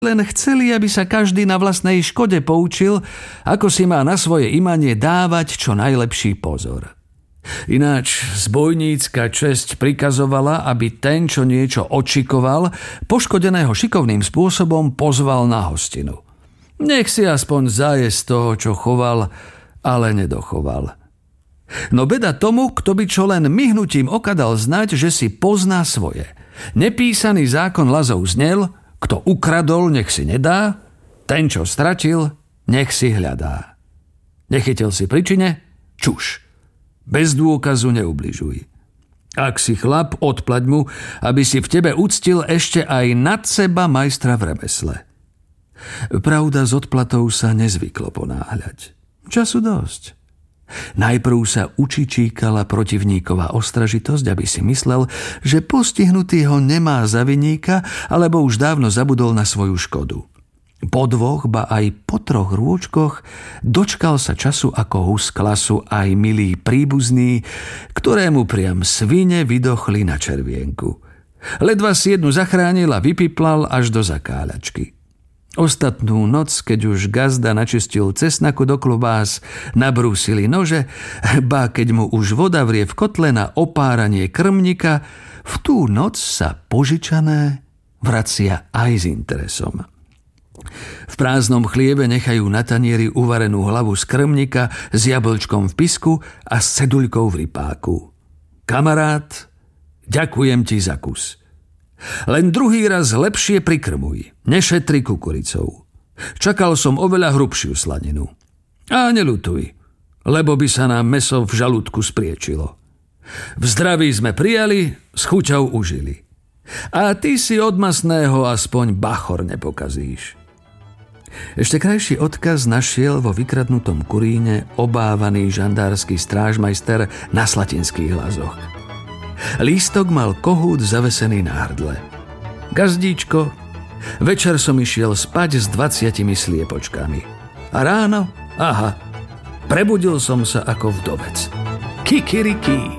len chceli, aby sa každý na vlastnej škode poučil, ako si má na svoje imanie dávať čo najlepší pozor. Ináč zbojnícka česť prikazovala, aby ten, čo niečo odšikoval, poškodeného šikovným spôsobom pozval na hostinu. Nech si aspoň zaje z toho, čo choval, ale nedochoval. No beda tomu, kto by čo len myhnutím oka dal znať, že si pozná svoje. Nepísaný zákon Lazov znel: kto ukradol, nech si nedá, ten, čo stratil, nech si hľadá. Nechytil si pri čine? Čuš. Bez dôkazu neubližuj. Ak si chlap, odplať mu, aby si v tebe uctil ešte aj nad seba majstra v remesle. Pravda, s odplatou sa nezvyklo ponáhľať. Času dosť. Najprv sa učičíkala protivníková ostražitosť, aby si myslel, že postihnutý ho nemá za viníka, alebo už dávno zabudol na svoju škodu. Po 2, ba aj po 3 rôčkoch dočkal sa času ako hus klasu aj milý príbuzný, ktorému priam svine vydochli na červienku. Ledva si jednu zachránil a vypiplal až do zakáľačky. Ostatnú noc, keď už gazda načistil cesnaku do klobás, nabrúsili nože, ba keď mu už voda vrie v kotle na opáranie krmnika, v tú noc sa požičané vracia aj s interesom. V prázdnom chliebe nechajú na tanieri uvarenú hlavu z krmnika s jablčkom v pisku a s ceduľkou v rypáku. Kamarát, ďakujem ti za kus. Len druhý raz lepšie prikrmuj, nešetri kukuricou. Čakal som oveľa hrubšiu slaninu. A neľutuj, lebo by sa nám mäso v žalúdku spriečilo. V zdraví sme prijali, s chuťou užili. A ty si od masného aspoň bachor nepokazíš. Ešte krajší odkaz našiel vo vykradnutom kuríne obávaný žandársky strážmajster na Slatinských Lazoch. Lístok mal kohút zavesený na hrdle. Gazdíčko, večer som išiel spať s 20 sliepočkami. A ráno, prebudil som sa ako vdovec. Kikiriki.